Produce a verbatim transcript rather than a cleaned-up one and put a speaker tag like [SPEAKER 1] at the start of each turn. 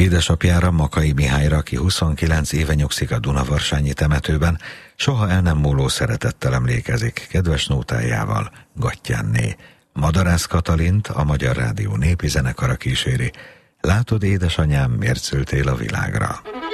[SPEAKER 1] Édesapjára, Makai Mihályra, aki huszonkilenc éve nyugszik a Dunavarsanyi temetőben, soha el nem múló szeretettel emlékezik kedves nótájával, Gattyánné. Madarász Katalint a Magyar Rádió népi zenekara kíséri. Látod, édesanyám, miért szültél a világra?